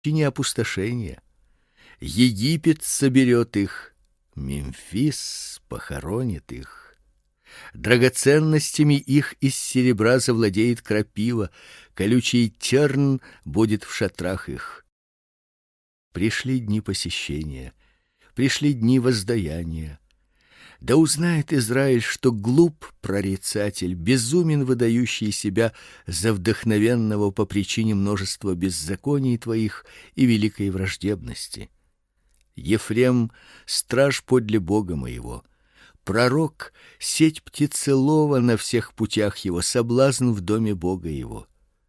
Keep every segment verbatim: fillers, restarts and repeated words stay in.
не опустошения. Египет соберет их, Мемфис похоронит их. Драгоценностями их из серебра завладеет крапива, колючий терн будет в шатрах их. Пришли дни посещения, пришли дни воздаяния. Да узнает Израиль, что глуп прорицатель, безумен выдающий себя за вдохновенного по причине множества беззаконий твоих и великой враждебности. Ефрем — страж подле Бога моего, пророк — сеть птицелова на всех путях его, соблазн в доме Бога его.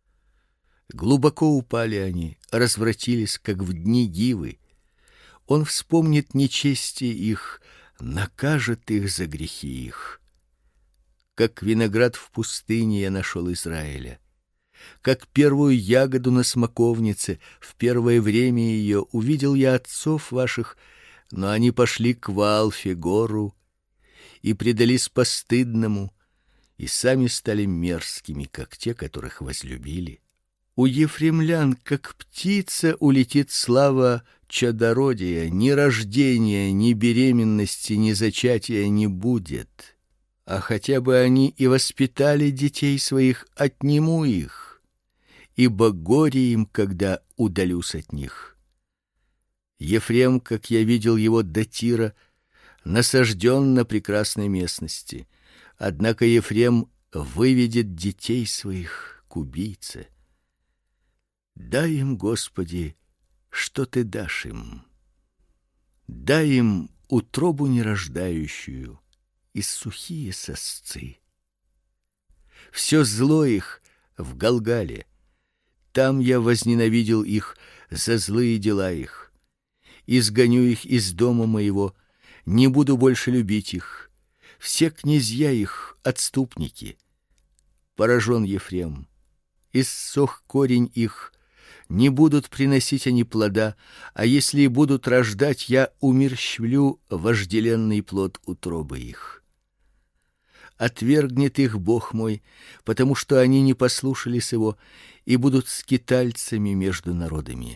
Глубоко упали они, развратились, как в дни Гивы. Он вспомнит нечестие их, накажет их за грехи их. Как виноград в пустыне я нашел Израиля, как первую ягоду на смоковнице в первое время ее увидел я отцов ваших, но они пошли к Ваалфе гору и предались постыдному, и сами стали мерзкими, как те, которых возлюбили. У ефремлян, как птица, улетит слава чадородия, ни рождения, ни беременности, ни зачатия не будет. А хотя бы они и воспитали детей своих, отниму их, ибо горе им, когда удалюсь от них. Ефрем, как я видел его до Тира, насажден на прекрасной местности, однако Ефрем выведет детей своих к убийце. Дай им, Господи, что Ты дашь им. Дай им утробу нерождающую и сухие сосцы. Все зло их в Галгале. Там я возненавидел их за злые дела их. Изгоню их из дома моего, не буду больше любить их. Все князья их отступники. Поражен Ефрем, иссох корень их. Не будут приносить они плода, а если и будут рождать, я умерщвлю вожделенный плод утробы их. Отвергнет их Бог мой, потому что они не послушались его и будут скитальцами между народами.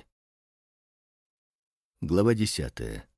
Глава десятая.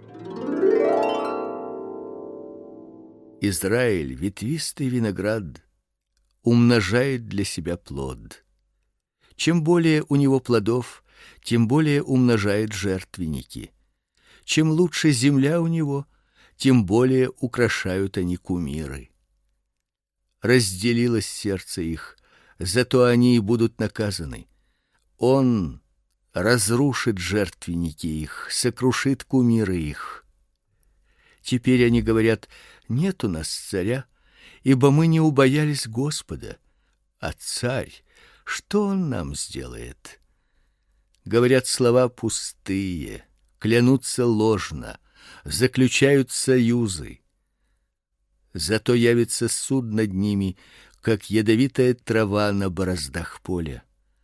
Израиль, ветвистый виноград, умножает для себя плод. Чем более у него плодов, тем более умножает жертвенники. Чем лучше земля у него, тем более украшают они кумиры. Разделилось сердце их, зато они и будут наказаны. Он разрушит жертвенники их, сокрушит кумиры их. Теперь они говорят: нет у нас царя, ибо мы не убоялись Господа. А царь, что он нам сделает? Говорят слова пустые, клянутся ложно, заключают союзы. Зато явится суд над ними, как ядовитая трава на бороздах поля.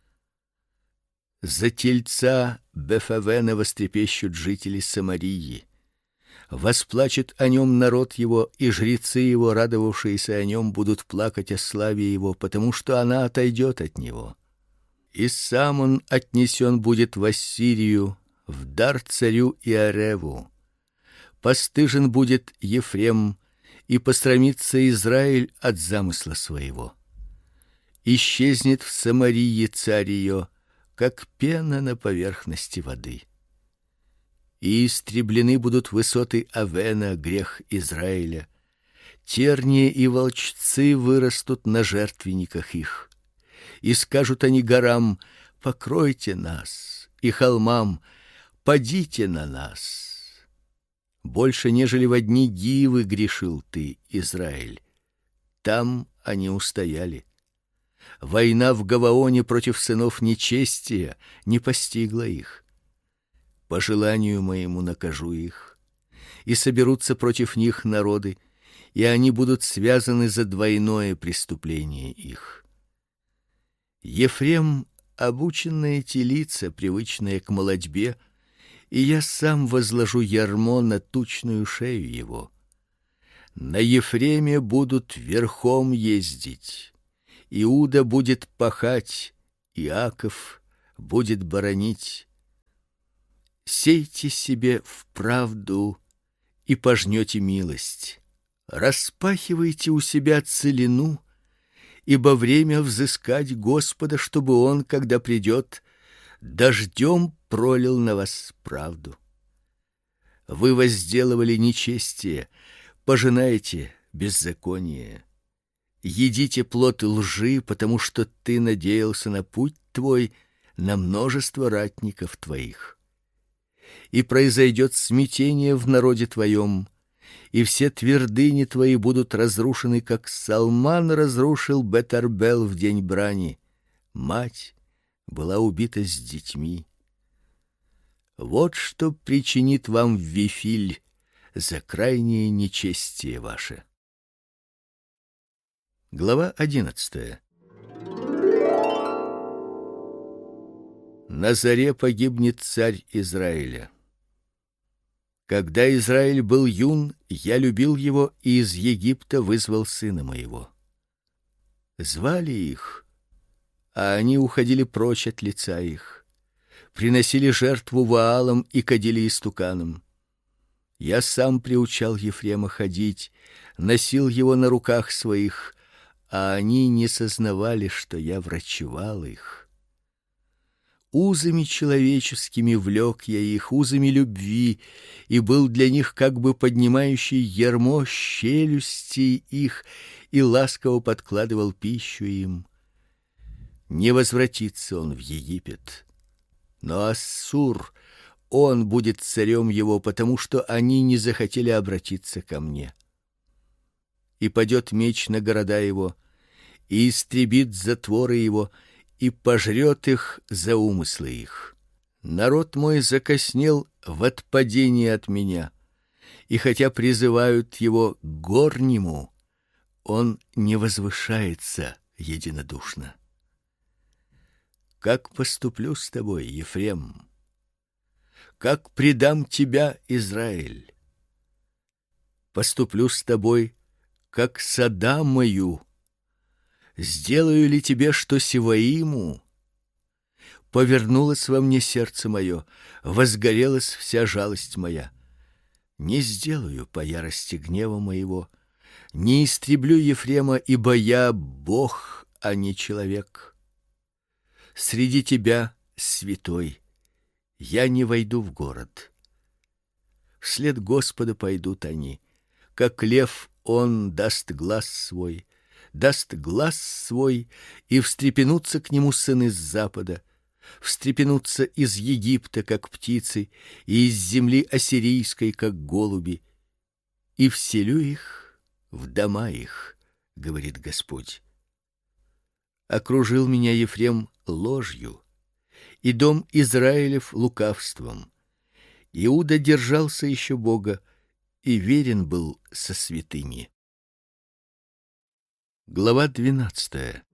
За тельца Бефавена вострепещут жители Самарии. Восплачет о нем народ его, и жрецы его, радовавшиеся о нем, будут плакать о славе его, потому что она отойдет от него. И сам он отнесен будет в Ассирию, в дар царю Иареву. Постыжен будет Ефрем, и посрамится Израиль от замысла своего. Исчезнет в Самарии царь ее, как пена на поверхности воды. И истреблены будут высоты Авена, грех Израиля. Тернии и волчцы вырастут на жертвенниках их. И скажут они горам: покройте нас, и холмам: падите на нас. Больше, нежели во дни Гивы, грешил ты, Израиль. Там они устояли. Война в Гаваоне против сынов нечестия не постигла их. По желанию моему накажу их, и соберутся против них народы, и они будут связаны за двойное преступление их. Ефрем — обученная телица, привычная к молодьбе, и я сам возложу ярмо на тучную шею его. На Ефреме будут верхом ездить, Иуда будет пахать, Иаков будет боронить. Сейте себе в правду и пожнете милость. Распахивайте у себя целину, ибо время взыскать Господа, чтобы он, когда придет, дождем пролил на вас правду. Вы возделывали нечестие, пожинаете беззаконие. Едите плод лжи, потому что ты надеялся на путь твой, на множество ратников твоих. И произойдет смятение в народе твоем, и все твердыни твои будут разрушены, как Салман разрушил Бет-Арбел в день брани. Мать была убита с детьми. Вот что причинит вам Вифиль за крайнее нечестие ваше. Глава одиннадцатая. На заре погибнет царь Израиля. Когда Израиль был юн, я любил его и из Египта вызвал сына моего. Звали их, а они уходили прочь от лица их, приносили жертву Ваалам и кадили истуканам. Я сам приучал Ефрема ходить, носил его на руках своих, а они не сознавали, что я врачевал их. Узами человеческими влек я их, узами любви, и был для них как бы поднимающий ярмо челюстей их, и ласково подкладывал пищу им. Не возвратится он в Египет, но Ассур, он будет царем его, потому что они не захотели обратиться ко мне. И падет меч на города его, и истребит затворы его, и пожрет их за умыслы их. Народ мой закоснел в отпадении от меня, и хотя призывают его к горнему, он не возвышается единодушно. Как поступлю с тобой, Ефрем? Как предам тебя, Израиль? Поступлю с тобой, как сада мою. Сделаю ли тебе, что Севаиму? Повернулось во мне сердце мое, возгорелась вся жалость моя. Не сделаю по ярости гнева моего, не истреблю Ефрема, ибо я Бог, а не человек. Среди тебя, святой, я не войду в город. Вслед Господа пойдут они, как лев он даст глас свой, даст глас свой, и встрепенутся к нему сыны с запада, встрепенутся из Египта, как птицы, и из земли ассирийской, как голуби, и вселю их в дома их, говорит Господь. Окружил меня Ефрем ложью, и дом Израилев лукавством. Иуда держался еще Бога и верен был со святыми. Глава двенадцатая.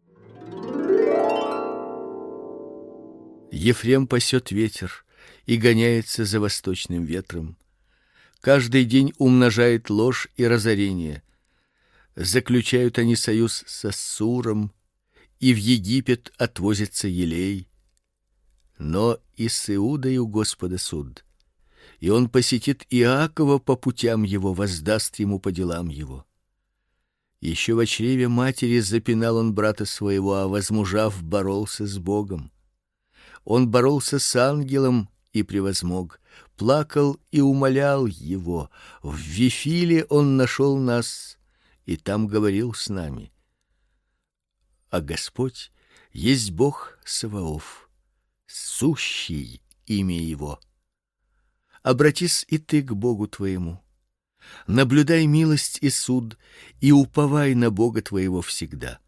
Ефрем пасет ветер и гоняется за восточным ветром. Каждый день умножает ложь и разорение. Заключают они союз с Ассуром, и в Египет отвозится елей. Но и с Иудой у Господа суд, и он посетит Иакова по путям его, воздаст ему по делам его. Еще в чреве матери запинал он брата своего, а возмужав, боролся с Богом. Он боролся с ангелом и превозмог, плакал и умолял его. В Вифиле он нашел нас и там говорил с нами. А Господь есть Бог Саваоф, сущий имя его. Обратись и ты к Богу твоему. Наблюдай милость и суд, и уповай на Бога твоего всегда.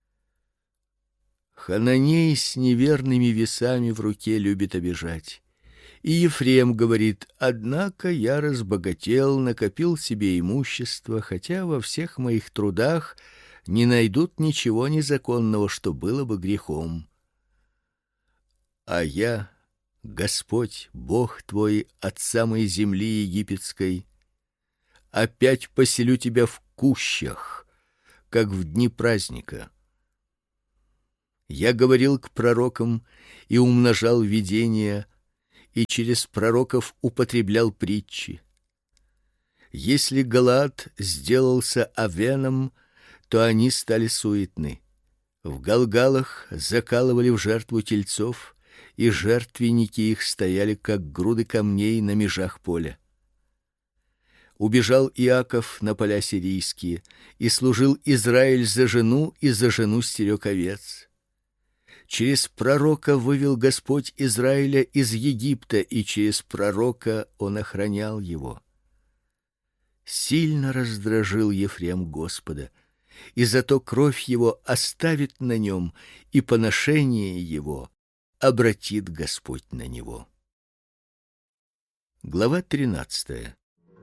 Хананей с неверными весами в руке любит обижать. И Ефрем говорит: однако я разбогател, накопил себе имущество, хотя во всех моих трудах не найдут ничего незаконного, что было бы грехом. А я, Господь, Бог твой, от самой земли египетской, опять поселю тебя в кущах, как в дни праздника. Я говорил к пророкам и умножал видения, и через пророков употреблял притчи. Если Галаад сделался Авеном, то они стали суетны. В Галгалах закалывали в жертву тельцов, и жертвенники их стояли как груды камней на межах поля. Убежал Иаков на поля сирийские, и служил Израиль за жену, и за жену стерег овец. Через пророка вывел Господь Израиля из Египта, и через пророка он охранял его. Сильно раздражил Ефрем Господа, и зато кровь его оставит на нем, и поношение его обратит Господь на него. Глава тринадцатая.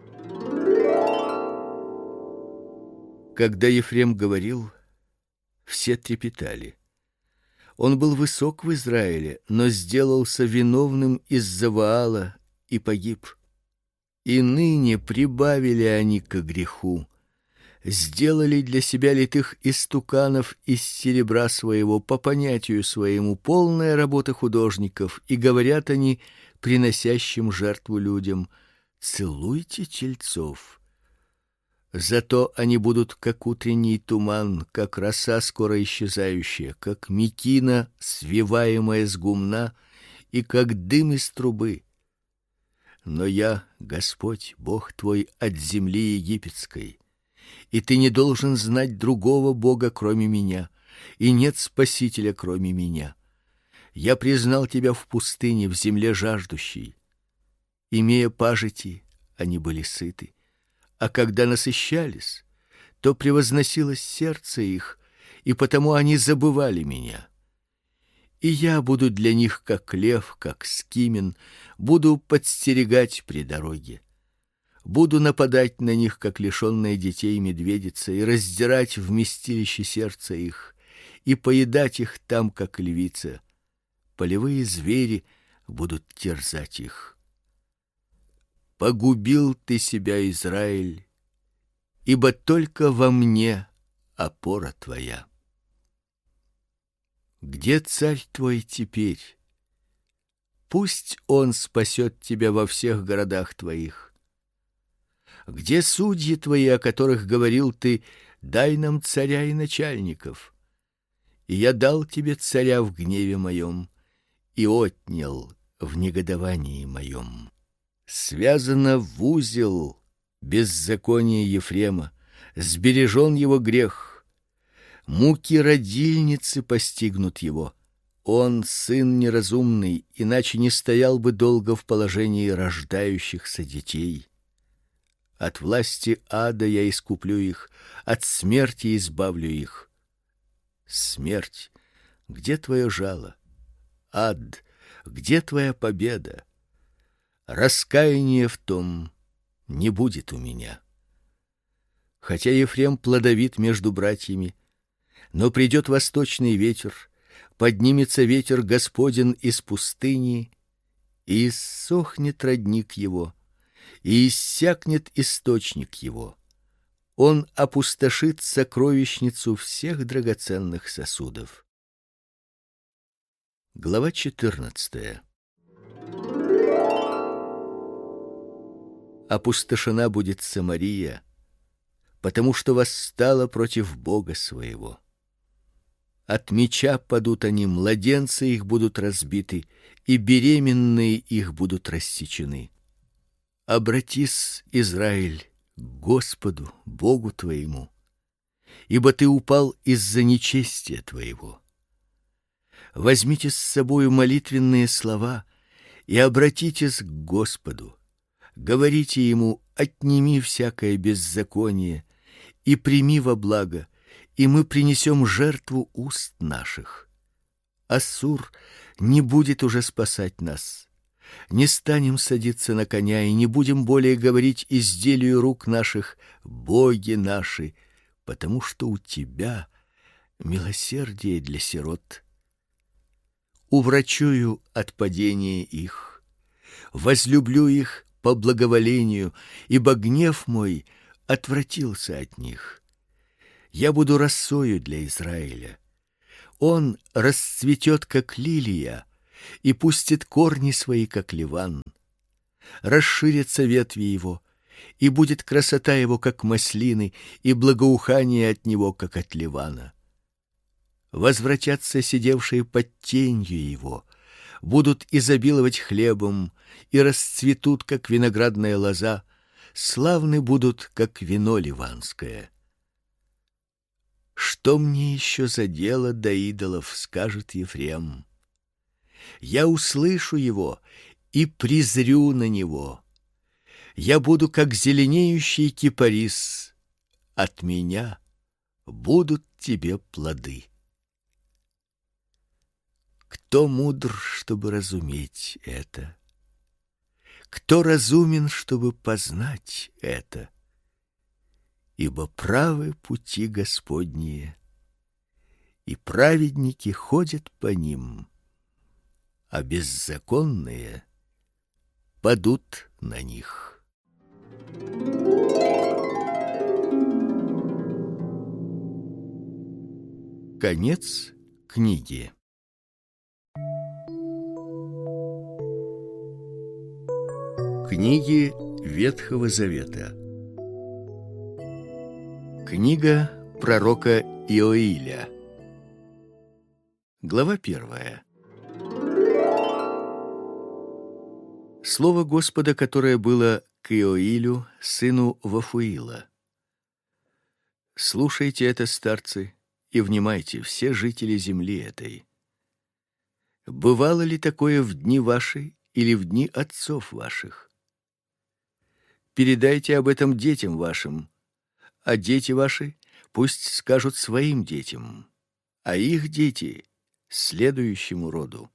Когда Ефрем говорил, все трепетали. Он был высок в Израиле, но сделался виновным из-за Ваала и погиб. И ныне прибавили они к греху, сделали для себя литых истуканов из серебра своего по понятию своему, полная работа художников, и говорят они приносящим жертву людям: целуйте тельцов. Зато они будут как утренний туман, как роса скоро исчезающая, как мекина, свиваемая с гумна, и как дым из трубы. Но я, Господь, Бог твой от земли египетской, и ты не должен знать другого Бога, кроме меня, и нет спасителя, кроме меня. Я признал тебя в пустыне, в земле жаждущей. Имея пажити, они были сыты, а когда насыщались, то превозносилось сердце их, и потому они забывали меня. И я буду для них как лев, как скимен, буду подстерегать при дороге. Буду нападать на них, как лишенные детей медведица, и раздирать вместилище сердца их, и поедать их там, как львица. Полевые звери будут терзать их. Погубил ты себя, Израиль, ибо только во мне опора твоя. Где царь твой теперь? Пусть он спасет тебя во всех городах твоих. Где судьи твои, о которых говорил ты: дай нам царя и начальников? И я дал тебе царя в гневе моем и отнял в негодовании моем. Связано в узел беззаконие Ефрема, сбережен его грех. Муки родильницы постигнут его. Он сын неразумный, иначе не стоял бы долго в положении рождающихся детей. От власти ада я искуплю их, от смерти избавлю их. Смерть, где твое жало? Ад, где твоя победа? Раскаяния в том не будет у меня. Хотя Ефрем плодовит между братьями, но придет восточный ветер, поднимется ветер Господень из пустыни, и иссохнет родник его, и иссякнет источник его. Он опустошит сокровищницу всех драгоценных сосудов. Глава четырнадцатая. Опустошена будет Самария, потому что восстала против Бога своего. От меча падут они, младенцы их будут разбиты, и беременные их будут рассечены. Обратись, Израиль, к Господу, Богу твоему, ибо ты упал из-за нечестия твоего. Возьмите с собою молитвенные слова и обратитесь к Господу. Говорите ему: отними всякое беззаконие и прими во благо, и мы принесем жертву уст наших. Ассур не будет уже спасать нас. Не станем садиться на коня и не будем более говорить изделию рук наших: боги наши, потому что у тебя милосердие для сирот. Уврачую от падения их, возлюблю их по благоволению, ибо гнев мой отвратился от них. Я буду росою для Израиля. Он расцветет, как лилия, и пустит корни свои, как ливан. Расширятся ветви его, и будет красота его, как маслины, и благоухание от него, как от ливана. Возвратятся сидевшие под тенью его, будут изобиловать хлебом и расцветут, как виноградная лоза, славны будут, как вино ливанское. Что мне еще за дело до идолов, скажет Ефрем? Я услышу его и презрю на него. Я буду как зеленеющий кипарис. От меня будут тебе плоды. Кто мудр, чтобы разуметь это? Кто разумен, чтобы познать это? Ибо правы пути Господние, и праведники ходят по ним, а беззаконные падут на них. Конец книги. Книги Ветхого Завета. Книга пророка Иоиля. Глава первая. Слово Господа, которое было к Иоилю, сыну Вафуила. Слушайте это, старцы, и внимайте, все жители земли этой. Бывало ли такое в дни ваши или в дни отцов ваших? Передайте об этом детям вашим, а дети ваши пусть скажут своим детям, а их дети — следующему роду.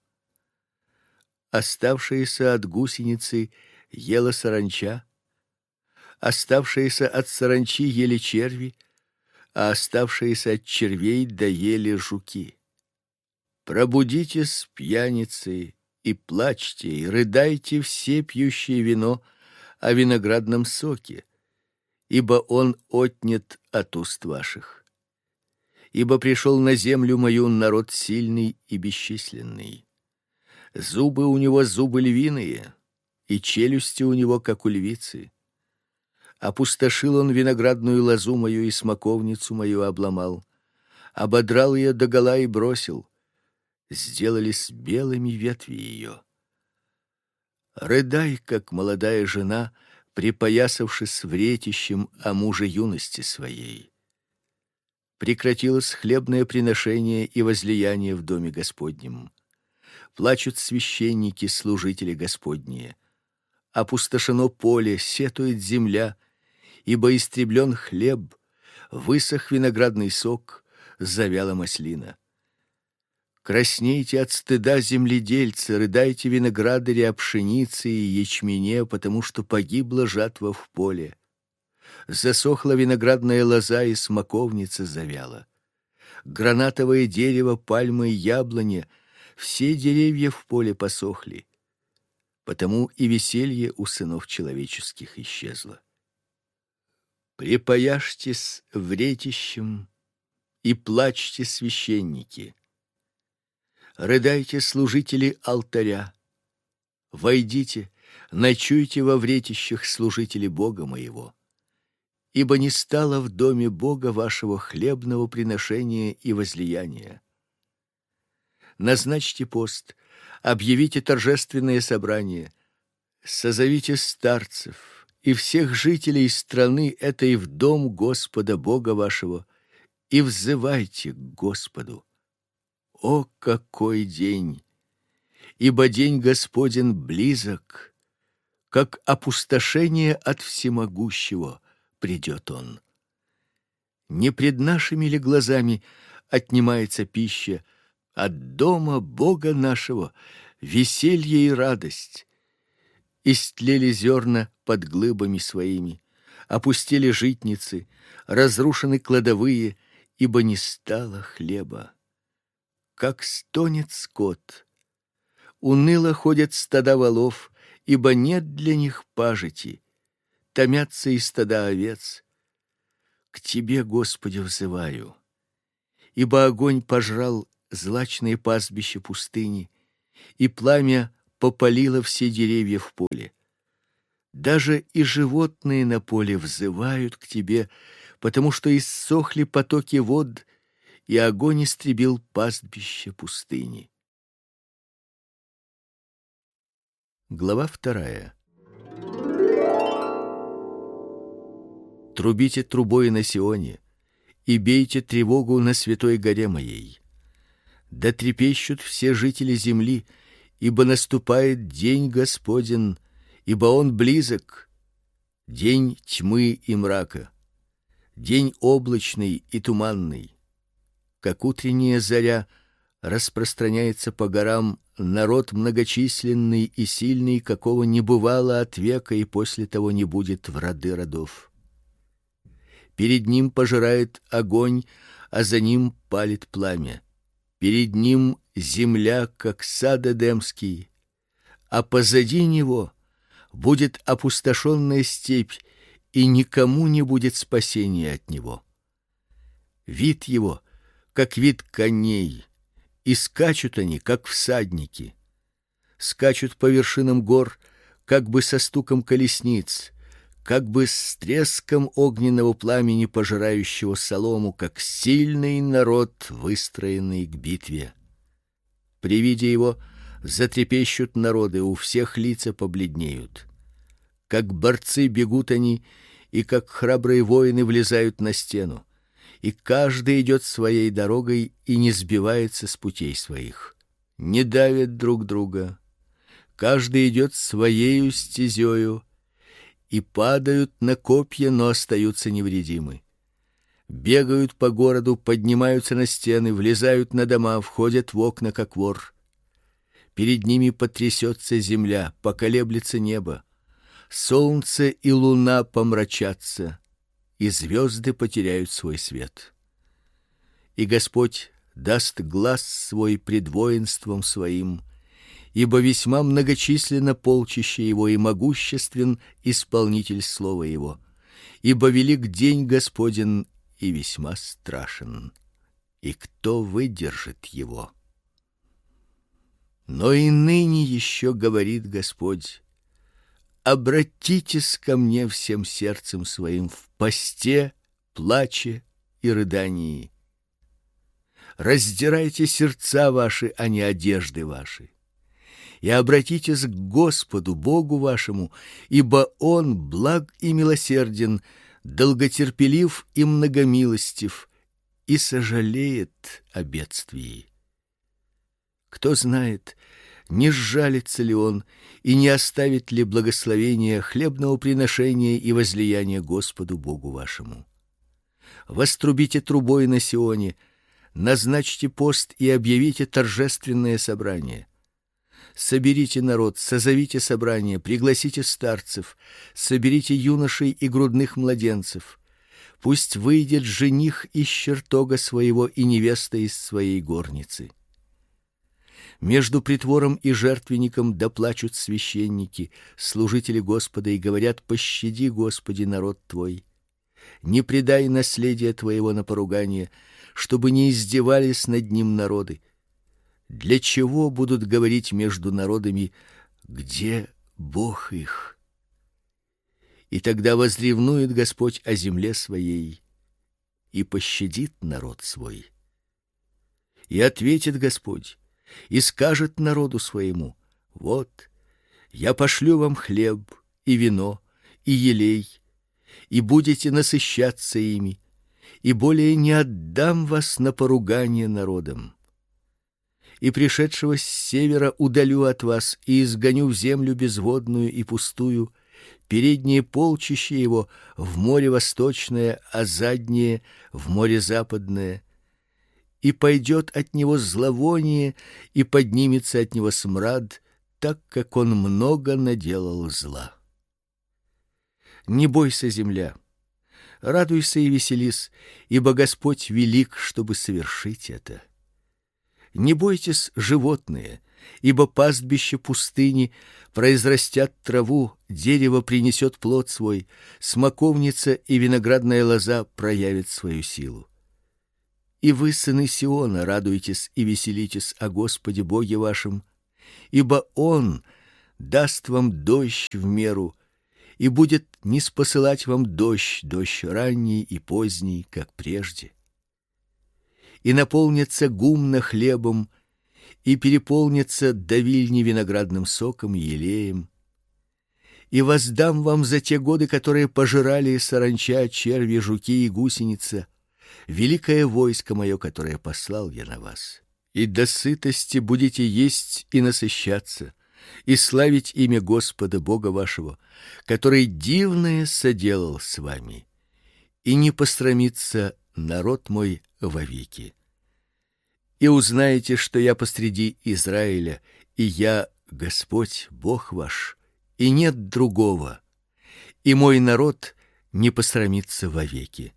Оставшиеся от гусеницы ела саранча, оставшиеся от саранчи ели черви, а оставшиеся от червей доели жуки. Пробудитесь, пьяницы, и плачьте, и рыдайте все пьющие вино о виноградном соке, ибо он отнят от уст ваших. Ибо пришел на землю мою народ сильный и бесчисленный. Зубы у него зубы львиные, и челюсти у него, как у львицы. Опустошил он виноградную лозу мою и смоковницу мою обломал, ободрал ее догола и бросил. Сделались белыми ветви ее. Рыдай, как молодая жена, припоясавшись вретищем о муже юности своей. Прекратилось хлебное приношение и возлияние в доме Господнем. Плачут священники, служители Господние. Опустошено поле, сетует земля, ибо истреблен хлеб, высох виноградный сок, завяла маслина. Краснейте от стыда, земледельцы, рыдайте, виноградари, о пшенице и ячмене, потому что погибла жатва в поле. Засохла виноградная лоза, и смоковница завяла. Гранатовое дерево, пальмы и яблони — все деревья в поле посохли. Потому и веселье у сынов человеческих исчезло. Припояжьтесь вретищем и плачьте, священники. Рыдайте, служители алтаря. Войдите, ночуйте во вретищах, служители Бога моего. Ибо не стало в доме Бога вашего хлебного приношения и возлияния. Назначьте пост, объявите торжественное собрание, созовите старцев и всех жителей страны этой в дом Господа Бога вашего и взывайте к Господу. О, какой день! Ибо день Господень близок, как опустошение от всемогущего придет он. Не пред нашими ли глазами отнимается пища, от дома Бога нашего веселье и радость? Истлели зерна под глыбами своими, опустили житницы, разрушены кладовые, ибо не стало хлеба. Как стонет скот, уныло ходят стада волов, ибо нет для них пажити, томятся и стада овец. К Тебе, Господи, взываю, ибо огонь пожрал злачные пастбища пустыни, и пламя попалило все деревья в поле. Даже и животные на поле взывают к тебе, потому что иссохли потоки вод, и огонь истребил пастбище пустыни. Глава вторая. Трубите трубой на Сионе и бейте тревогу на святой горе моей. Да трепещут все жители земли, ибо наступает день Господень, ибо он близок, день тьмы и мрака, день облачный и туманный. Как утренняя заря распространяется по горам народ многочисленный и сильный, какого не бывало от века и после того не будет в роды родов. Перед ним пожирает огонь, а за ним палит пламя. Перед ним земля, как сад Эдемский, а позади него будет опустошенная степь, и никому не будет спасения от него. Вид его, как вид коней, и скачут они, как всадники. Скачут по вершинам гор, как бы со стуком колесниц, как бы с треском огненного пламени, пожирающего солому, как сильный народ, выстроенный к битве. При виде его затрепещут народы, у всех лица побледнеют. Как борцы бегут они, и как храбрые воины влезают на стену. И каждый идет своей дорогой и не сбивается с путей своих. Не давят друг друга. Каждый идет своею стезею, и падают на копья, но остаются невредимы. Бегают по городу, поднимаются на стены, влезают на дома, входят в окна, как вор. Перед ними потрясется земля, поколеблется небо. Солнце и луна помрачатся, и звезды потеряют свой свет. И Господь даст глас свой пред воинством своим, ибо весьма многочисленно полчище его и могуществен исполнитель слова его. Ибо велик день Господень и весьма страшен, и кто выдержит его? Но и ныне еще говорит Господь: обратитесь ко мне всем сердцем своим в посте, плаче и рыдании. Раздирайте сердца ваши, а не одежды ваши. И обратитесь к Господу Богу вашему, ибо он благ и милосерден, долготерпелив и многомилостив, и сожалеет о бедствии. Кто знает, не сжалится ли он и не оставит ли благословения хлебного приношения и возлияния Господу Богу вашему. Вострубите трубой на Сионе, назначьте пост и объявите торжественное собрание. Соберите народ, созовите собрание, пригласите старцев, соберите юношей и грудных младенцев. Пусть выйдет жених из чертога своего и невеста из своей горницы. Между притвором и жертвенником доплачут священники, служители Господа, и говорят: пощади, Господи, народ твой. Не предай наследие твоего на поругание, чтобы не издевались над ним народы. Для чего будут говорить между народами: где Бог их? И тогда возревнует Господь о земле своей и пощадит народ свой. И ответит Господь и скажет народу своему: вот я пошлю вам хлеб и вино и елей, и будете насыщаться ими, и более не отдам вас на поругание народам. И пришедшего с севера удалю от вас и изгоню в землю безводную и пустую, переднее полчище его в море восточное, а заднее в море западное. И пойдет от него зловоние, и поднимется от него смрад, так как он много наделал зла. Не бойся, земля, радуйся и веселись, ибо Господь велик, чтобы совершить это. Не бойтесь, животные, ибо пастбище пустыни произрастят траву, дерево принесет плод свой, смоковница и виноградная лоза проявят свою силу. И вы, сыны Сиона, радуйтесь и веселитесь о Господе Боге вашем, ибо Он даст вам дождь в меру и будет ниспосылать вам дождь, дождь ранний и поздний, как прежде. И наполнится гумно хлебом, и переполнится давильни виноградным соком и елеем. И воздам вам за те годы, которые пожирали саранча, черви, жуки и гусеница, великое войско мое, которое послал я на вас. И до сытости будете есть и насыщаться, и славить имя Господа Бога вашего, который дивное соделал с вами, и не посрамится народ мой вовеки. И узнаете, что я посреди Израиля, и я Господь Бог ваш, и нет другого, и мой народ не посрамится вовеки.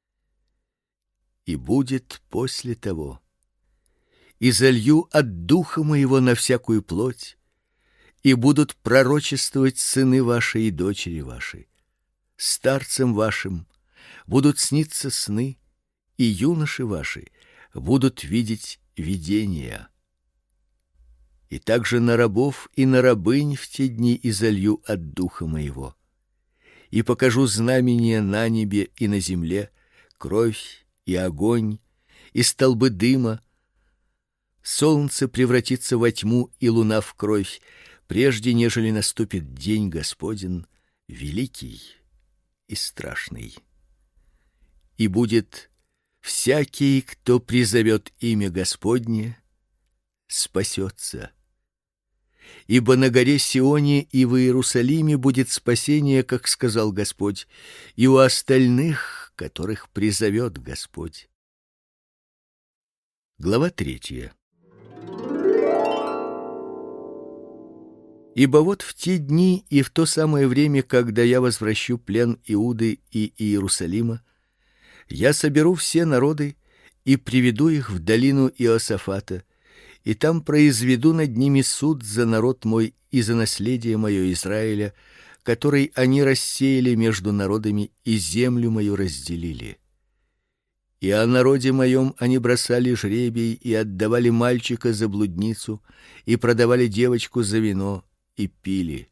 И будет после того, и залью от духа моего на всякую плоть, и будут пророчествовать сыны ваши и дочери ваши. Старцам вашим будут сниться сны, и юноши ваши будут видеть видения. И также на рабов и на рабынь в те дни изолью от духа моего. И покажу знамения на небе и на земле, кровь и огонь, и столбы дыма. Солнце превратится во тьму и луна в кровь, прежде нежели наступит день Господень, великий и страшный. И будет всякий, кто призовет имя Господне, спасется. Ибо на горе Сионе и в Иерусалиме будет спасение, как сказал Господь, и у остальных, которых призовет Господь. Глава третья. Ибо вот в те дни и в то самое время, когда я возвращу плен Иуды и Иерусалима, я соберу все народы и приведу их в долину Иосафата, и там произведу над ними суд за народ мой и за наследие мое Израиля, который они рассеяли между народами и землю мою разделили. И о народе моем они бросали жребий и отдавали мальчика за блудницу и продавали девочку за вино и пили.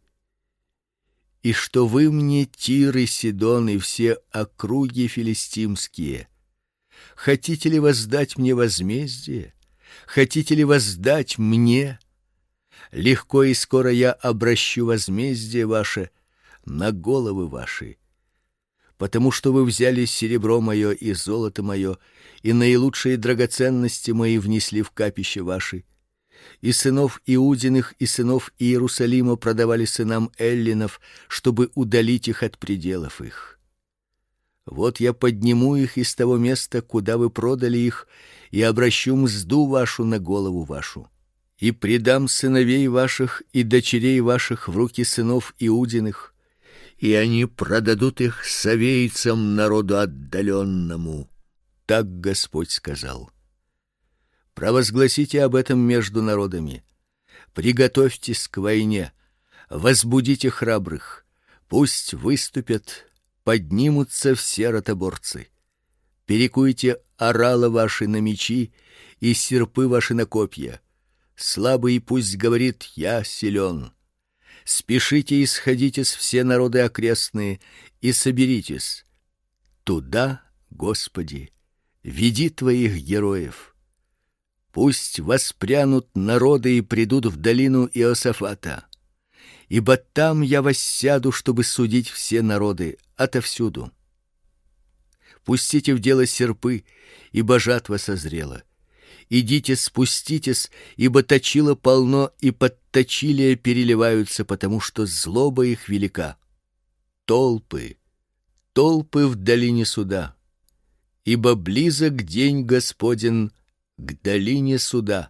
И что вы мне, Тир и Сидон и все округи филистимские, хотите ли воздать мне возмездие? Хотите ли воздать мне? Легко и скоро я обращу возмездие ваше на головы ваши, потому что вы взяли серебро мое и золото мое, и наилучшие драгоценности мои внесли в капище ваши. И сынов Иудиных и сынов Иерусалима продавали сынам эллинов, чтобы удалить их от пределов их. Вот я подниму их из того места, куда вы продали их, и обращу мзду вашу на голову вашу. И предам сыновей ваших и дочерей ваших в руки сынов Иудиных, и они продадут их совейцам, народу отдаленному. Так Господь сказал. Провозгласите об этом между народами. Приготовьтесь к войне, возбудите храбрых, пусть выступят, поднимутся все ротоборцы. Перекуйте орала ваши на мечи и серпы ваши на копья. Слабый пусть говорит: я силен. Спешите и сходитесь все народы окрестные и соберитесь. Туда, Господи, веди твоих героев. Пусть воспрянут народы и придут в долину Иосафата, ибо там я воссяду, чтобы судить все народы отовсюду. Пустите в дело серпы, ибо жатва созрела. Идите, спуститесь, ибо точила полно, и подточилия переливаются, потому что злоба их велика. Толпы, толпы в долине суда, ибо близок день Господень к долине суда.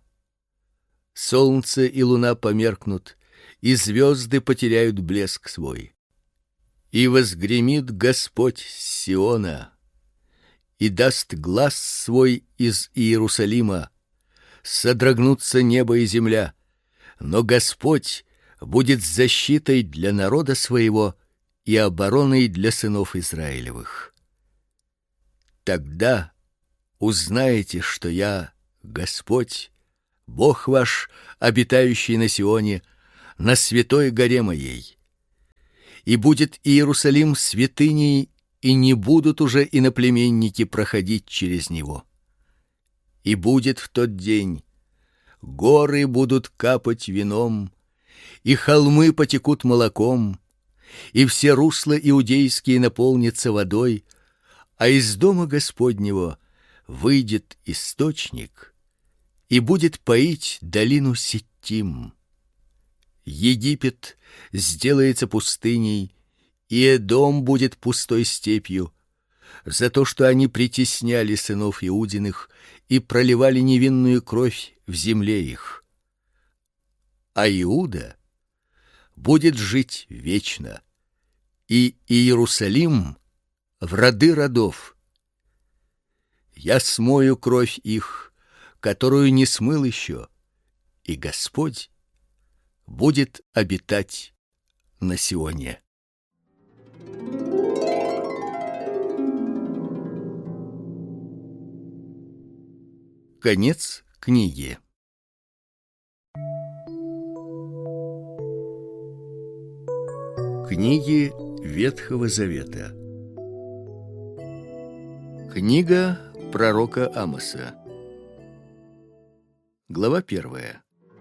Солнце и луна померкнут, и звезды потеряют блеск свой. И возгремит Господь с Сиона, и даст глас свой из Иерусалима, содрогнутся небо и земля, но Господь будет защитой для народа своего и обороной для сынов Израилевых. Тогда узнаете, что я Господь, Бог ваш, обитающий на Сионе, на святой горе моей. И будет Иерусалим святыней, и не будут уже иноплеменники проходить через него. И будет в тот день: горы будут капать вином, и холмы потекут молоком, и все русла иудейские наполнятся водой, а из дома Господнего выйдет источник и будет поить долину Ситтим. Египет сделается пустыней, и Эдом будет пустой степью, за то, что они притесняли сынов Иудиных и проливали невинную кровь в земле их. А Иуда будет жить вечно, и Иерусалим в роды родов. Я смою кровь их, которую не смыл еще, и Господь будет обитать на Сионе. Конец книги. Книги Ветхого Завета. Книга пророка Амоса. Глава первая.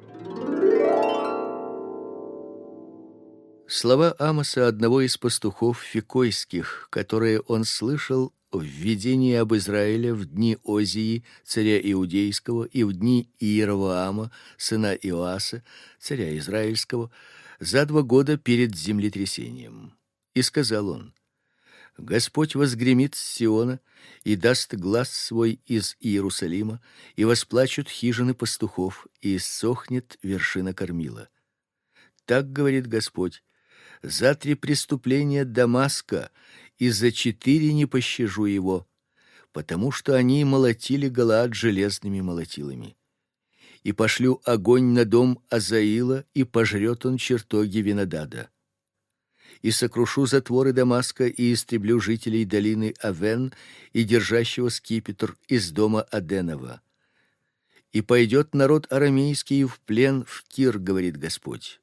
Слова Амоса, одного из пастухов фикойских, которые он слышал в видении об Израиле в дни Озии, царя Иудейского, и в дни Иеровоама, сына Иоаса, царя Израильского, за два года перед землетрясением. И сказал он: Господь возгремит с Сиона и даст глас свой из Иерусалима, и восплачут хижины пастухов, и иссохнет вершина кормила. Так говорит Господь: за три преступления Дамаска и за четыре не пощажу его, потому что они молотили Галаад железными молотилами. И пошлю огонь на дом Азаила, и пожрет он чертоги Винодада. И сокрушу затворы Дамаска, и истреблю жителей долины Авен и держащего скипетр из дома Аденова. И пойдет народ арамейский в плен в Кир, говорит Господь.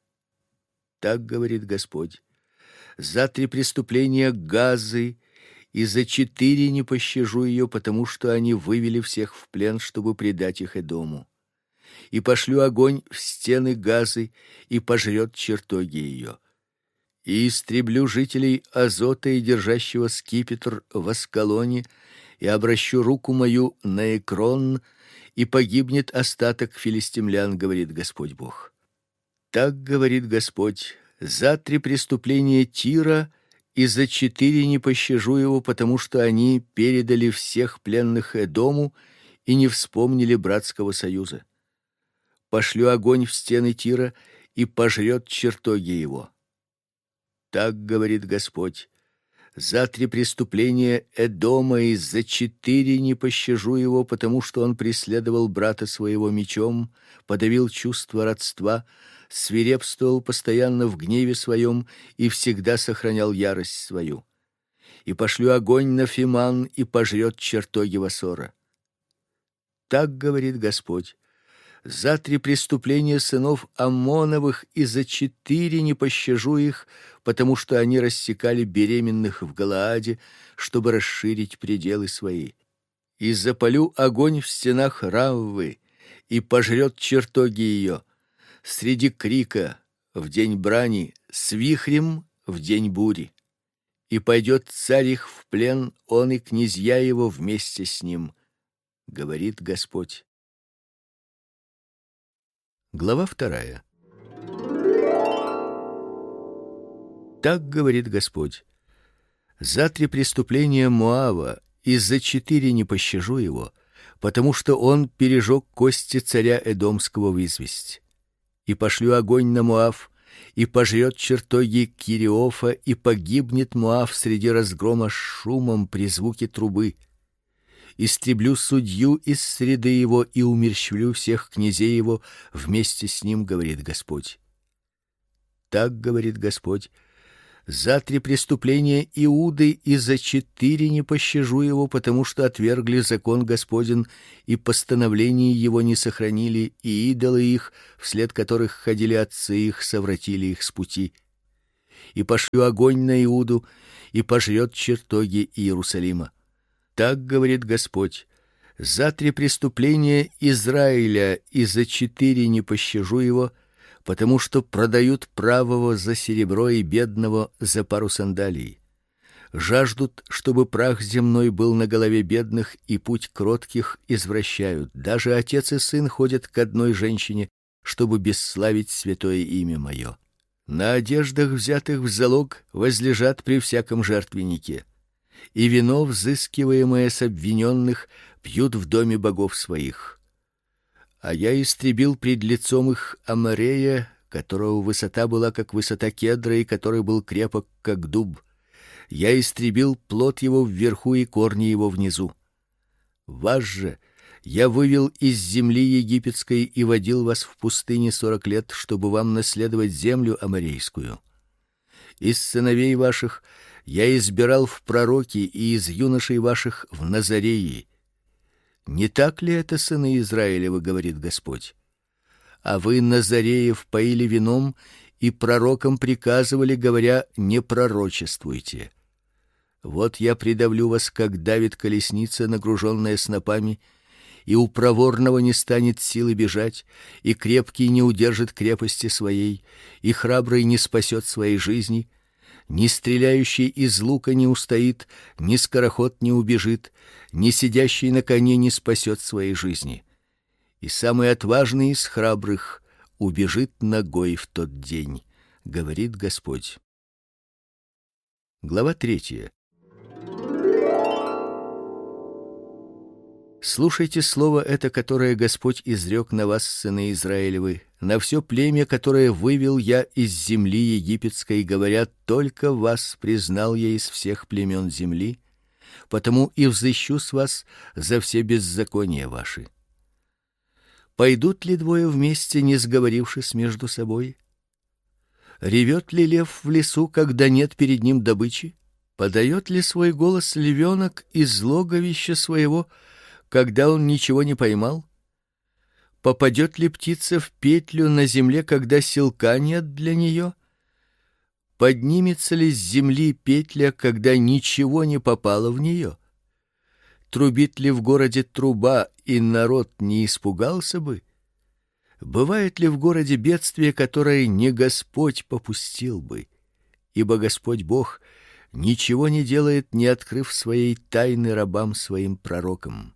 Так говорит Господь: за три преступления Газы и за четыре не пощажу ее, потому что они вывели всех в плен, чтобы предать их Эдому. И пошлю огонь в стены Газы, и пожрет чертоги ее. И истреблю жителей Азота и держащего скипетр в Аскалоне, и обращу руку мою на Экрон, и погибнет остаток филистимлян, говорит Господь Бог. Так говорит Господь: за три преступления Тира и за четыре не пощажу его, потому что они передали всех пленных Эдому и не вспомнили братского союза. Пошлю огонь в стены Тира, и пожрет чертоги его. Так говорит Господь: за три преступления Эдома и за четыре не пощажу его, потому что он преследовал брата своего мечом, подавил чувство родства, свирепствовал постоянно в гневе своем и всегда сохранял ярость свою. И пошлю огонь на Фиман, и пожрет чертоги Васора. Так говорит Господь: за три преступления сынов Аммоновых и за четыре не пощажу их, потому что они рассекали беременных в Галааде, чтобы расширить пределы свои. И запалю огонь в стенах Раввы, и пожрет чертоги ее, среди крика в день брани, с вихрем в день бури. И пойдет царь их в плен, он и князья его вместе с ним, говорит Господь. Глава вторая. Так говорит Господь: за три преступления Моава и за четыре не пощажу его, потому что он пережег кости царя Эдомского в известь. И пошлю огонь на Моав, и пожрет чертоги Кириофа, и погибнет Моав среди разгрома с шумом при звуке трубы. Истреблю судью из среды его и умерщвлю всех князей его вместе с ним, говорит Господь. Так говорит Господь: За три преступления Иуды и за четыре не пощажу его, потому что отвергли закон Господень и постановления его не сохранили, и идолы их, вслед которых ходили отцы их, совратили их с пути. И пошлю огонь на Иуду, и пожрет чертоги Иерусалима. Так говорит Господь: за три преступления Израиля и за четыре не пощажу его, потому что продают правого за серебро и бедного за пару сандалий. Жаждут, чтобы прах земной был на голове бедных, и путь кротких извращают. Даже отец и сын ходят к одной женщине, чтобы бесславить святое имя мое. На одеждах, взятых в залог, возлежат при всяком жертвеннике, и вино, взыскиваемое с обвиненных, пьют в доме богов своих. А я истребил пред лицом их Аморея, которого высота была как высота кедра, и который был крепок как дуб. Я истребил плод его вверху и корни его внизу. Вас же я вывел из земли египетской и водил вас в пустыне сорок лет, чтобы вам наследовать землю аморейскую. Из сыновей ваших я избирал в пророки, и из юношей ваших в назареи. Не так ли это, сыны Израилевы, говорит Господь? А вы назареев поили вином и пророкам приказывали, говоря: не пророчествуйте. Вот я придавлю вас, как давит колесница, нагруженная снопами, и у проворного не станет силы бежать, и крепкий не удержит крепости своей, и храбрый не спасет своей жизни. Ни стреляющий из лука не устоит, ни скороход не убежит, ни сидящий на коне не спасет своей жизни. И самый отважный из храбрых убежит нагой в тот день, говорит Господь. Глава третья. Слушайте слово это, которое Господь изрек на вас, сыны Израилевы, на все племя, которое вывел я из земли египетской, говоря: только вас признал я из всех племен земли, потому и взыщу с вас за все беззакония ваши. Пойдут ли двое вместе, не сговорившись между собой? Ревет ли лев в лесу, когда нет перед ним добычи? Подает ли свой голос львенок из логовища своего, когда он ничего не поймал? Попадет ли птица в петлю на земле, когда селка нет для нее? Поднимется ли с земли петля, когда ничего не попало в нее? Трубит ли в городе труба, и народ не испугался бы? Бывает ли в городе бедствие, которое не Господь попустил бы? Ибо Господь Бог ничего не делает, не открыв своей тайны рабам своим пророкам.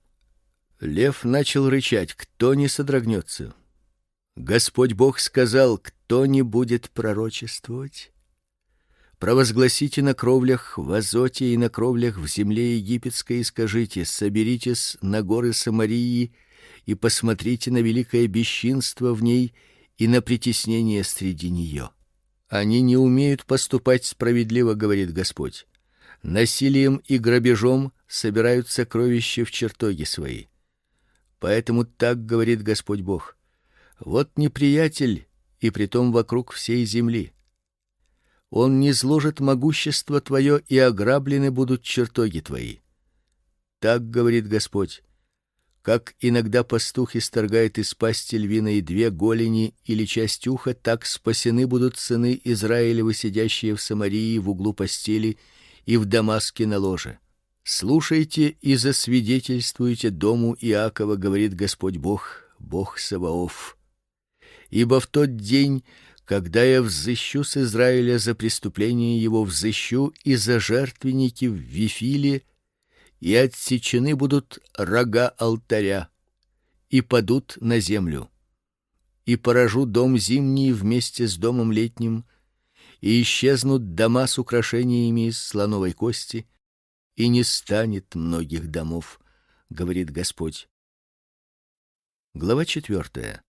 Лев начал рычать: кто не содрогнется? Господь Бог сказал: кто не будет пророчествовать? Провозгласите на кровлях в Азоте и на кровлях в земле египетской и скажите: соберитесь на горы Самарии и посмотрите на великое бесчинство в ней и на притеснение среди нее. Они не умеют поступать справедливо, говорит Господь. Насилием и грабежом собирают сокровища в чертоги свои. Поэтому так говорит Господь Бог: вот неприятель, и притом вокруг всей земли. Он низложит могущество твое, и ограблены будут чертоги твои. Так говорит Господь: как иногда пастух исторгает из пасти львиной две голени или часть уха, так спасены будут сыны Израилевы, сидящие в Самарии в углу постели и в Дамаске на ложе. Слушайте и засвидетельствуйте дому Иакова, говорит Господь Бог, Бог Саваоф. Ибо в тот день, когда я взыщу с Израиля за преступление его, взыщу и за жертвенники в Вифиле, и отсечены будут рога алтаря, и падут на землю. И поражу дом зимний вместе с домом летним, и исчезнут дома с украшениями из слоновой кости, и не станет многих домов, говорит Господь. Глава четвертая.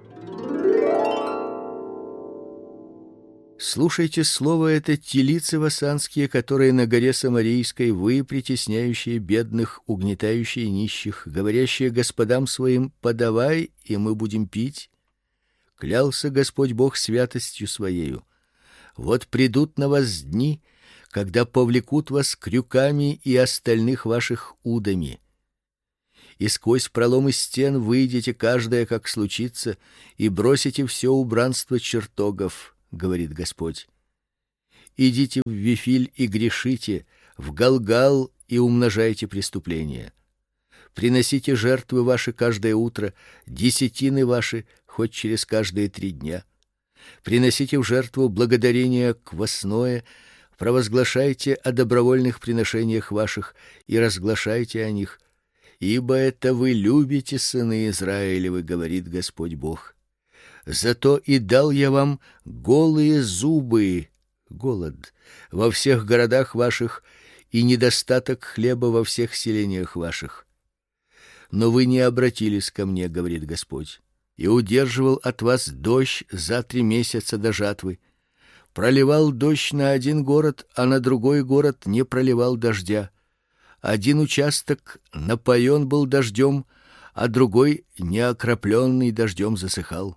Слушайте слово это, телицы васанские, которые на горе Самарийской, вы, притесняющие бедных, угнетающие нищих, говорящие господам своим: подавай, и мы будем пить. Клялся Господь Бог святостью своею: Вот придут на вас дни, когда повлекут вас крюками и остальных ваших удами. И сквозь проломы стен выйдете каждая, как случится, и бросите все убранство чертогов, говорит Господь. Идите в Вифиль и грешите, в Галгал и умножайте преступления. Приносите жертвы ваши каждое утро, десятины ваши хоть через каждые три дня. Приносите в жертву благодарение квасное, провозглашайте о добровольных приношениях ваших и разглашайте о них, ибо это вы любите, сыны Израилевы, говорит Господь Бог. Зато и дал я вам голые зубы, голод во всех городах ваших и недостаток хлеба во всех селениях ваших. Но вы не обратились ко мне, говорит Господь, и удерживал от вас дождь за три месяца до жатвы. Проливал дождь на один город, а на другой город не проливал дождя. Один участок напоен был дождем, а другой неокропленный дождем засыхал.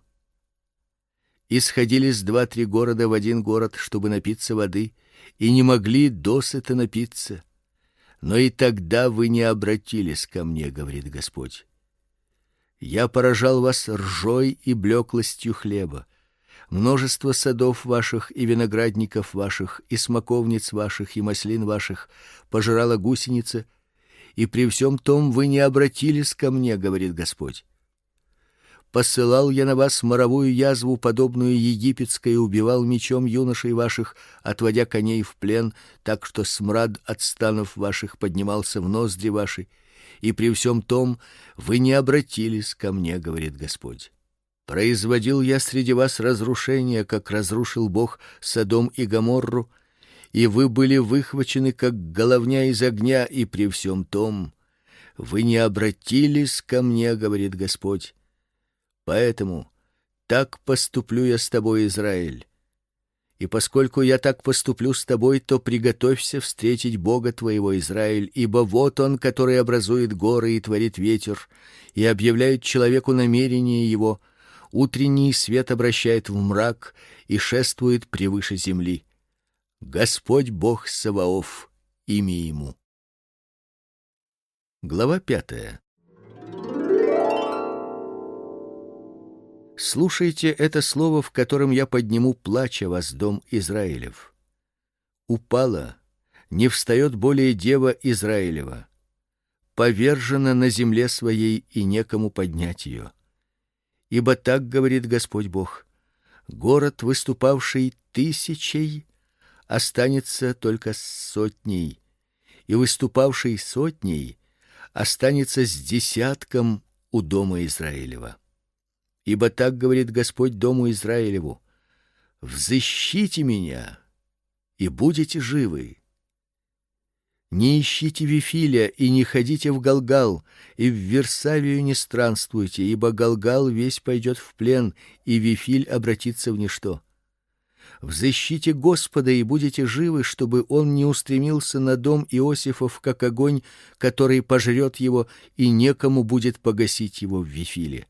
И сходились два-три города в один город, чтобы напиться воды, и не могли досыта напиться. Но и тогда вы не обратились ко мне, говорит Господь. Я поражал вас ржой и блеклостью хлеба. Множество садов ваших и виноградников ваших, и смоковниц ваших, и маслин ваших пожирала гусеница, и при всем том вы не обратились ко мне, говорит Господь. Посылал я на вас моровую язву, подобную египетской, и убивал мечом юношей ваших, отводя коней в плен, так что смрад от станов ваших поднимался в ноздри ваши, и при всем том вы не обратились ко мне, говорит Господь. Производил я среди вас разрушения, как разрушил Бог Содом и Гоморру, и вы были выхвачены, как головня из огня, и при всем том вы не обратились ко мне, говорит Господь. Поэтому так поступлю я с тобой, Израиль. И поскольку я так поступлю с тобой, то приготовься встретить Бога твоего, Израиль, ибо вот он, который образует горы и творит ветер, и объявляет человеку намерение его, утренний свет обращает в мрак и шествует превыше земли. Господь Бог Саваоф, имя ему. Глава пятая. Слушайте это слово, в котором я подниму плач о вас, дом Израилев. Упала, не встает более дева Израилева, повержена на земле своей, и некому поднять ее. Ибо так говорит Господь Бог: город, выступавший тысячей, останется только с сотней, и выступавший сотней останется с десятком у дома Израилева. Ибо так говорит Господь дому Израилеву: взыщите меня, и будете живы. Не ищите Вифиля и не ходите в Галгал, и в Версавию не странствуйте, ибо Галгал весь пойдет в плен, и Вифиль обратится в ничто. Взыщите Господа и будете живы, чтобы он не устремился на дом Иосифов, как огонь, который пожрет его, и некому будет погасить его в Вифиле.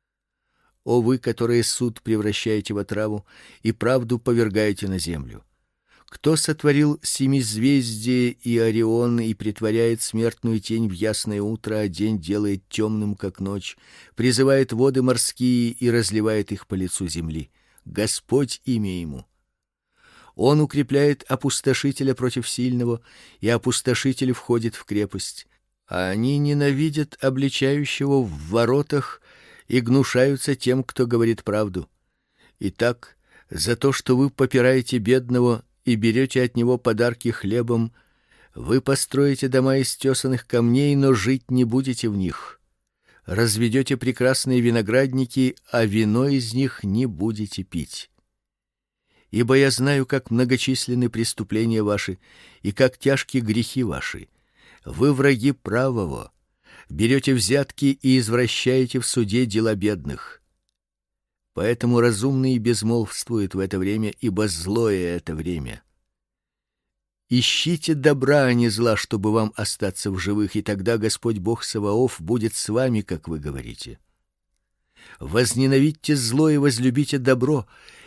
О вы, которые суд превращаете в отраву и правду повергаете на землю! Кто сотворил семизвездие и Орион и претворяет смертную тень в ясное утро, а день делает темным, как ночь, призывает воды морские и разливает их по лицу земли? Господь имя ему. Он укрепляет опустошителя против сильного, и опустошитель входит в крепость. А они ненавидят обличающего в воротах и гнушаются тем, кто говорит правду. Итак, за то, что вы попираете бедного и берете от него подарки хлебом, вы построите дома из тесаных камней, но жить не будете в них. Разведете прекрасные виноградники, а вино из них не будете пить. Ибо я знаю, как многочисленны преступления ваши и как тяжкие грехи ваши. Вы враги правого, берете взятки и извращаете в суде дела бедных. Поэтому разумные безмолвствуют в это время, ибо злое это время. Ищите добра, а не зла, чтобы вам остаться в живых, и тогда Господь Бог Саваоф будет с вами, как вы говорите. Возненавидьте зло и возлюбите добро,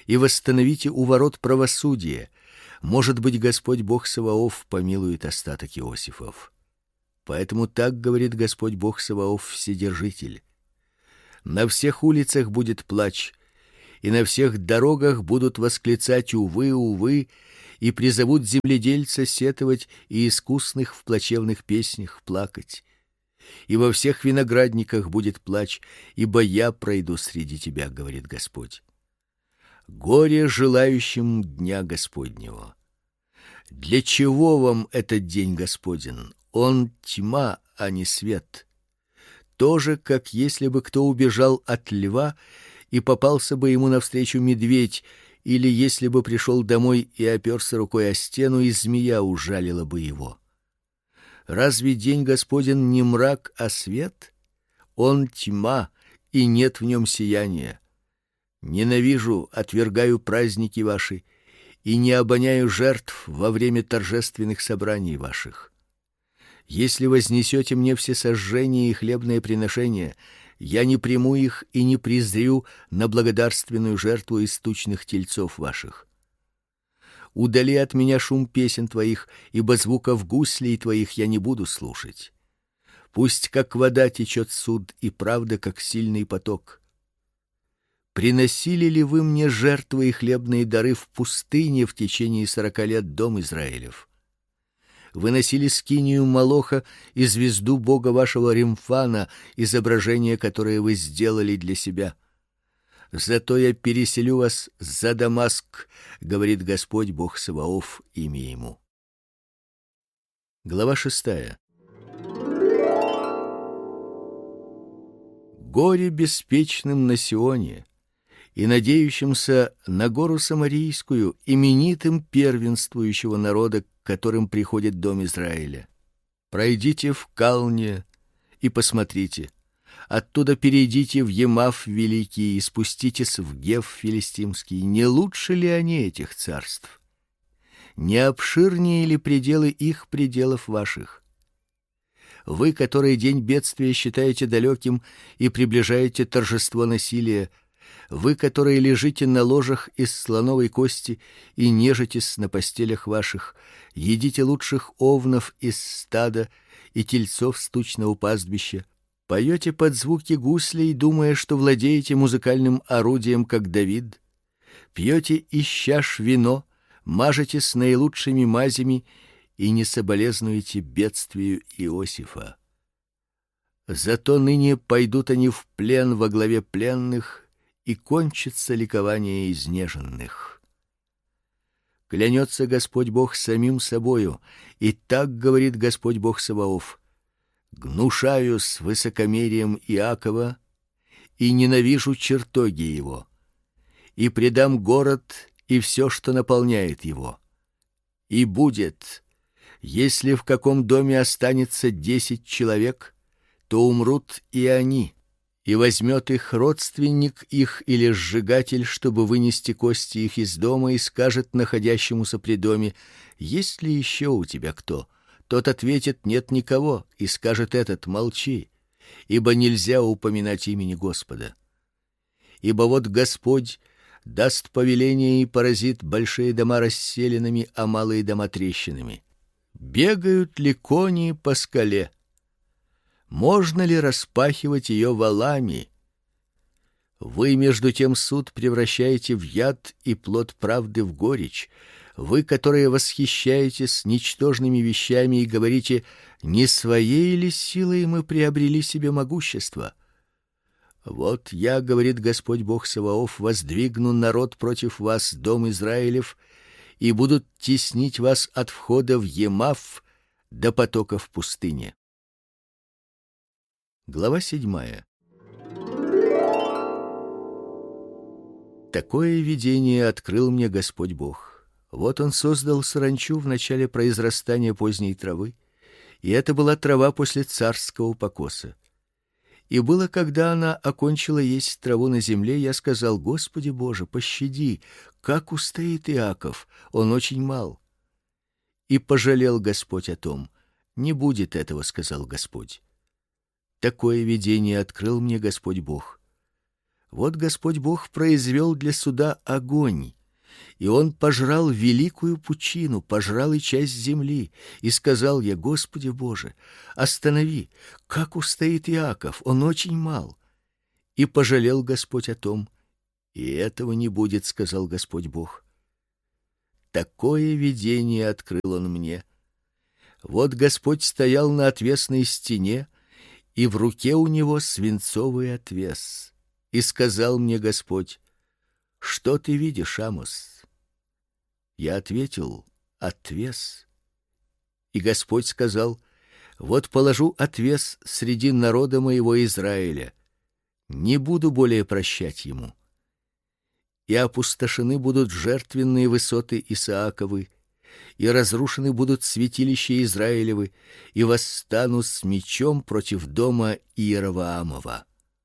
и восстановите у ворот правосудие. Может быть, Господь Бог Саваоф помилует остаток Иосифов. Поэтому так говорит Господь Бог Саваоф, Вседержитель: на всех улицах будет плач, и на всех дорогах будут восклицать: увы, увы, и призовут земледельца сетовать и искусных в плачевных песнях плакать. И во всех виноградниках будет плач, ибо я пройду среди тебя, говорит Господь. Горе желающим дня Господнего. Для чего вам этот день Господень? Он тьма, а не свет. Тоже, как если бы кто убежал от льва и попался бы ему навстречу медведь, или если бы пришел домой и оперся рукой о стену, и змея ужалила бы его. Разве день Господень не мрак, а свет? Он тьма, и нет в нем сияния. Ненавижу, отвергаю праздники ваши, и не обоняю жертв во время торжественных собраний ваших. Если вознесете мне всесожжение и хлебное приношение, я не приму их и не презрю на благодарственную жертву из тучных тельцов ваших. Удали от меня шум песен твоих, ибо звуков гуслей твоих я не буду слушать. Пусть как вода течет суд, и правда как сильный поток. Приносили ли вы мне жертвы и хлебные дары в пустыне в течение сорока лет, дом Израилев? Вы носили скинию Молоха и звезду бога вашего Римфана, изображение, которое вы сделали для себя. Зато я переселю вас за Дамаск, говорит Господь Бог Саваоф, имя ему. Глава шестая. Горе беспечным на Сионе и надеющимся на гору Самарийскую, именитым первенствующего народа, к которым приходит дом Израиля. Пройдите в Калне и посмотрите. Оттуда перейдите в Емав великий и спуститесь в Гев филистимский. Не лучше ли они этих царств? Не обширнее ли пределы их пределов ваших? Вы, которые день бедствия считаете далеким и приближаете торжество насилия, вы, которые лежите на ложах из слоновой кости и нежитесь на постелях ваших, едите лучших овнов из стада и тельцов с тучного пастбища, поете под звуки гуслей, думая, что владеете музыкальным орудием, как Давид, пьете из чаш вино, мажетесь наилучшими мазями и не соболезнуете бедствию Иосифа. Зато ныне пойдут они в плен во главе пленных, и кончится ликование изнеженных. Клянется Господь Бог самим собою, и так говорит Господь Бог Саваоф: гнушаюсь высокомерием Иакова и ненавижу чертоги его, и предам город и все, что наполняет его. И будет, если в каком доме останется десять человек, то умрут и они. И возьмет их родственник их или сжигатель, чтобы вынести кости их из дома, и скажет находящемуся при доме: есть ли еще у тебя кто? Тот ответит: нет никого, и скажет этот: молчи, ибо нельзя упоминать имени Господа. Ибо вот Господь даст повеление и поразит большие дома расселенными, а малые дома трещинами. Бегают ли кони по скале? Можно ли распахивать ее валами? Вы между тем суд превращаете в яд и плод правды в горечь. Вы, которые восхищаетесь ничтожными вещами и говорите: не своей ли силой мы приобрели себе могущество? Вот я, говорит Господь Бог Саваоф, воздвигну народ против вас, дом Израилев, и будут теснить вас от входа в Емав до потока в пустыне. Глава седьмая. Такое видение открыл мне Господь Бог. Вот он создал саранчу в начале произрастания поздней травы, и это была трава после царского покоса. И было, когда она окончила есть траву на земле, я сказал: Господи Боже, пощади, как устоит Иаков, он очень мал. И пожалел Господь о том. Не будет этого, сказал Господь. Такое видение открыл мне Господь Бог. Вот Господь Бог произвел для суда огонь, и он пожрал великую пучину, пожрал и часть земли. И сказал я: Господи Боже, останови, как устоит Иаков, он очень мал. И пожалел Господь о том. И этого не будет, сказал Господь Бог. Такое видение открыл он мне. Вот Господь стоял на отвесной стене, и в руке у него свинцовый отвес. И сказал мне Господь: что ты видишь, Амос? Я ответил: отвес. И Господь сказал: вот положу отвес среди народа моего Израиля, не буду более прощать ему. И опустошены будут жертвенные высоты Исааковы, и разрушены будут святилища Израилевы, и восстану с мечом против дома Иеровоамова.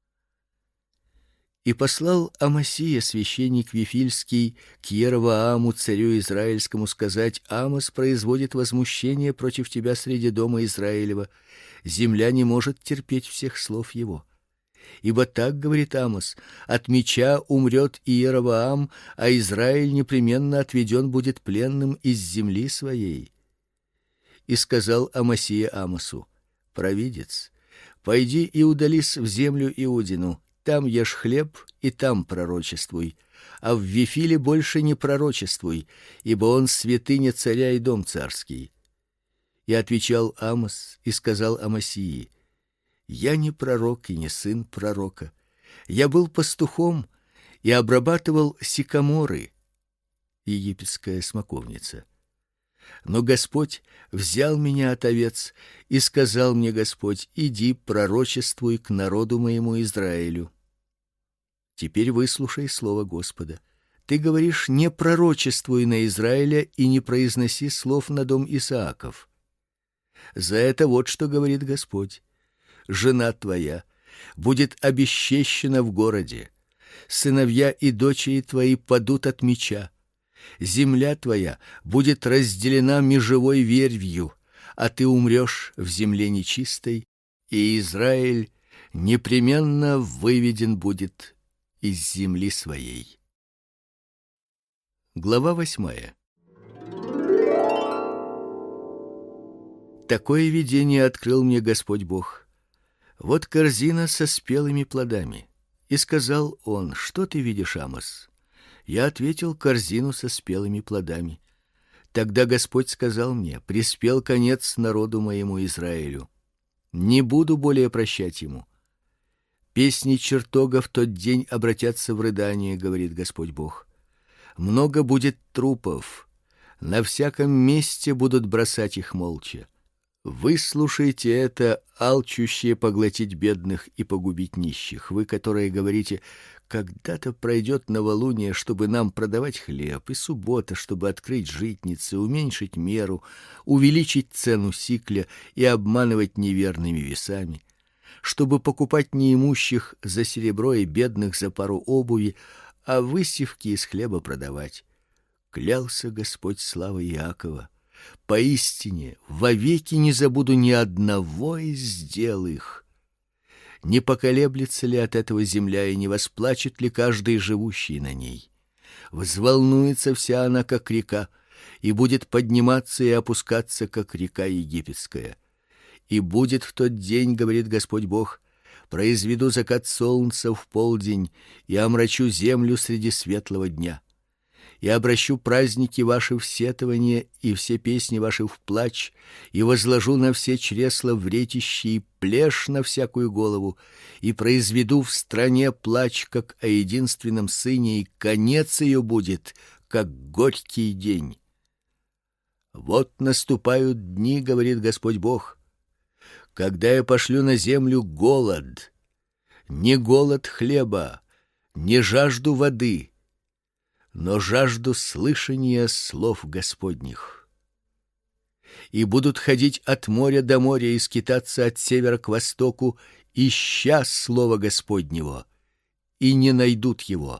И послал Амасия, священник Вифильский, к Иеровоаму, царю израильскому, сказать: Амос производит возмущение против тебя среди дома Израилева. Земля не может терпеть всех слов его. Ибо так говорит Амос: от меча умрет Иеровоам, а Израиль непременно отведен будет пленным из земли своей. И сказал Амасия Амосу: провидец, пойди и удались в землю Иудину. Там ешь хлеб и там пророчествуй, а в Вифиле больше не пророчествуй, ибо он святыня царя и дом царский. И отвечал Амос и сказал Амасии: я не пророк и не сын пророка. Я был пастухом и обрабатывал сикаморы, египетская смоковница. Но Господь взял меня от овец, и сказал мне Господь: иди, пророчествуй к народу моему Израилю. Теперь выслушай слово Господа. Ты говоришь: не пророчествуй на Израиля и не произноси слов на дом Исааков. За это вот что говорит Господь: жена твоя будет обесчещена в городе, сыновья и дочери твои падут от меча, земля твоя будет разделена межевой вервью, а ты умрешь в земле нечистой, и Израиль непременно выведен будет из земли своей. Глава восьмая. Такое видение открыл мне Господь Бог. Вот корзина со спелыми плодами. И сказал он: что ты видишь, Амос? Я ответил: корзину со спелыми плодами. Тогда Господь сказал мне: приспел конец народу моему Израилю. Не буду более прощать ему. Песни чертога в тот день обратятся в рыдание, говорит Господь Бог. Много будет трупов, на всяком месте будут бросать их молча. Выслушайте это, алчущие поглотить бедных и погубить нищих, вы, которые говорите: когда-то пройдет новолуние, чтобы нам продавать хлеб, и суббота, чтобы открыть житницы, уменьшить меру, увеличить цену сикля и обманывать неверными весами, чтобы покупать неимущих за серебро и бедных за пару обуви, а высевки из хлеба продавать. Клялся Господь славой Иакова: поистине вовеки не забуду ни одного из дел их. Не поколеблется ли от этого земля, и не восплачет ли каждый живущий на ней? Взволнуется вся она, как река, и будет подниматься и опускаться, как река египетская. И будет в тот день, говорит Господь Бог, произведу закат солнца в полдень и омрачу землю среди светлого дня. И обращу праздники ваши в сетование и все песни ваши в плач, и возложу на все чресла вретище и плешь на всякую голову, и произведу в стране плач, как о единственном сыне, и конец ее будет, как горький день. Вот наступают дни, говорит Господь Бог, когда я пошлю на землю голод, не голод хлеба, не жажду воды, но жажду слышания слов Господних. И будут ходить от моря до моря и скитаться от севера к востоку, ища слова Господнего, и не найдут его.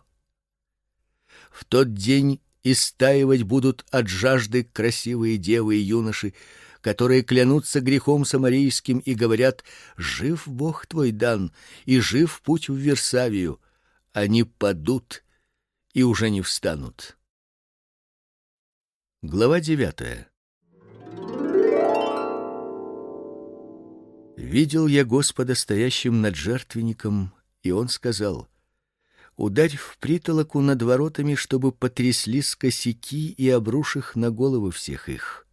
В тот день истаивать будут от жажды красивые девы и юноши, которые клянутся грехом самарийским и говорят: жив Бог твой Дан, и жив путь в Вирсавию. они падут и уже не встанут. Глава девятая. Видел я Господа стоящим над жертвенником, и он сказал: ударь в притолоку над воротами, чтобы потряслись косяки, и обрушь их на головы всех их.